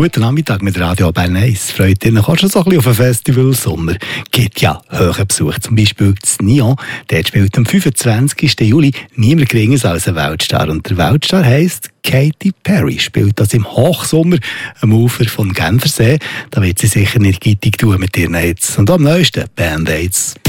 Guten Nachmittag mit Radio Bern 1. Freut ihr euch auch schon so ein bisschen auf ein Festival? Sommer gibt ja hohen Besuch. Zum Beispiel in Nyon. Dort spielt am 25. Juli niemand geringeres als ein Weltstar. Und der Weltstar heisst Katy Perry. Spielt das im Hochsommer am Ufer von Genfersee. Da wird sie sicher nicht gittig tun mit ihren Hits. Und am neuesten Band-Aids.